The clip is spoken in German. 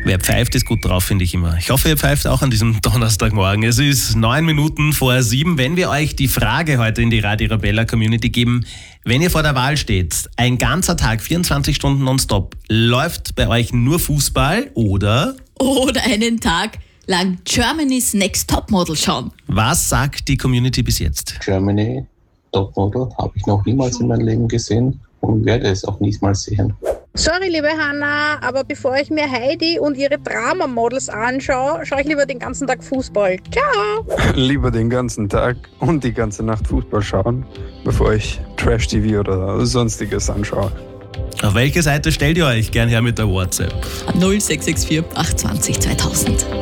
Wer pfeift, ist gut drauf, finde ich immer. Ich hoffe, ihr pfeift auch an diesem Donnerstagmorgen. Es ist 9 Minuten vor 7. Wenn wir euch die Frage heute in die Radio Arabella Community geben, wenn ihr vor der Wahl steht, ein ganzer Tag, 24 Stunden nonstop, läuft bei euch nur Fußball oder einen Tag lang Germany's Next Topmodel schauen. Was sagt die Community bis jetzt? Germany Topmodel habe ich noch niemals in meinem Leben gesehen und werde es auch niemals sehen. Sorry, liebe Hanna, aber bevor ich mir Heidi und ihre Drama-Models anschaue, schaue ich lieber den ganzen Tag Fußball. Ciao! Lieber den ganzen Tag und die ganze Nacht Fußball schauen, bevor ich Trash-TV oder sonstiges anschaue. Auf welche Seite stellt ihr euch? Gern her mit der WhatsApp. 0664 820 2000.